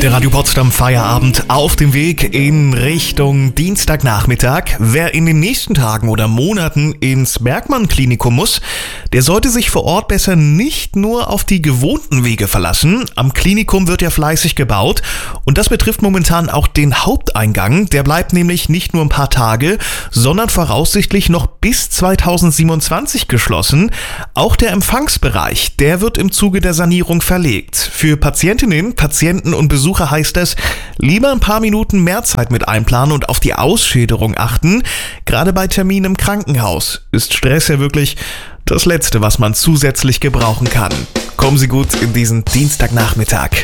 Der Radio Potsdam Feierabend auf dem Weg in Richtung Dienstagnachmittag. Wer in den nächsten Tagen oder Monaten ins Bergmann-Klinikum muss, der sollte sich vor Ort besser nicht nur auf die gewohnten Wege verlassen. Am Klinikum wird ja fleißig gebaut und das betrifft momentan auch den Haupteingang. Der bleibt nämlich nicht nur ein paar Tage, sondern voraussichtlich noch bis 2027 geschlossen. Auch der Empfangsbereich, der wird im Zuge der Sanierung verlegt. Für Patientinnen, Patienten und Besucher heißt es, lieber ein paar Minuten mehr Zeit mit einplanen und auf die Ausschilderung achten. Gerade bei Terminen im Krankenhaus ist Stress ja wirklich das Letzte, was man zusätzlich gebrauchen kann. Kommen Sie gut in diesen Dienstagnachmittag.